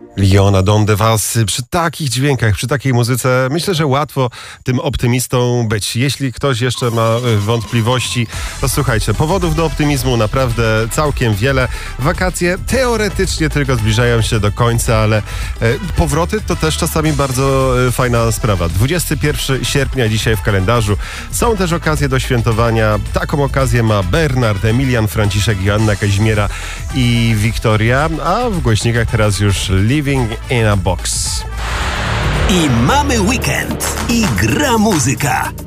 Liona Don de Was. Przy takich dźwiękach, przy takiej muzyce myślę, że łatwo tym optymistą być. Jeśli ktoś jeszcze ma wątpliwości, to słuchajcie, powodów do optymizmu naprawdę całkiem wiele. Wakacje teoretycznie tylko zbliżają się do końca, ale powroty to też czasami bardzo fajna sprawa. 21 sierpnia dzisiaj w kalendarzu. Są też okazje do świętowania. Taką okazję ma Bernard, Emilian, Franciszek, Joanna Kazimiera i Wiktoria, a w głośnikach teraz już Living in a Box. I mamy weekend. I gra muzyka.